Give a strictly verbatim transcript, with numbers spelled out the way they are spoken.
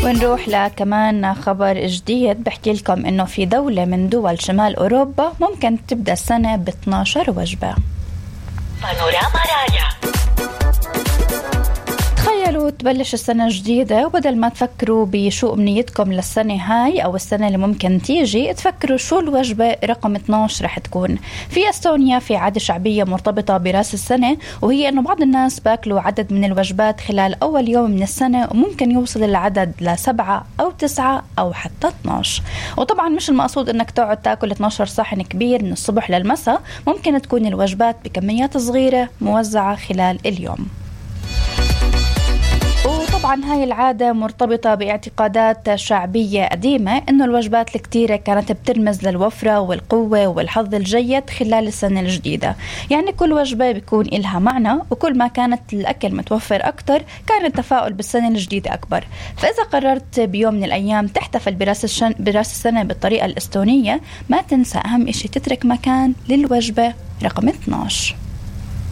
ونروح لكمان خبر جديد بحكي لكم إنه في دولة من دول شمال أوروبا ممكن تبدأ السنة ب اثنتي عشرة وجبة. بانوراما راديو. تخيلوا تبلش السنة الجديدة وبدل ما تفكروا بشو أمنيتكم للسنة هاي أو السنة اللي ممكن تيجي، تفكروا شو الوجبة رقم اثني عشر رح تكون. في أستونيا في عادة شعبية مرتبطة برأس السنة، وهي أنه بعض الناس باكلوا عدد من الوجبات خلال أول يوم من السنة، وممكن يوصل العدد لسبعة أو تسعة أو حتى اثني عشر. وطبعا مش المقصود أنك تقعد تاكل اثني عشر صحن كبير من الصبح للمساء، ممكن تكون الوجبات بكميات صغيرة موزعة خلال اليوم. طبعا هاي العادة مرتبطة باعتقادات شعبية قديمة إنه الوجبات الكتيرة كانت بترمز للوفرة والقوة والحظ الجيد خلال السنة الجديدة. يعني كل وجبة بيكون إلها معنى، وكل ما كانت الأكل متوفر أكتر كان التفاؤل بالسنة الجديدة أكبر. فإذا قررت بيوم من الأيام تحتفل براس, الشن... براس السنة بالطريقة الإستونية، ما تنسى أهم إشي تترك مكان للوجبة رقم اثني عشر.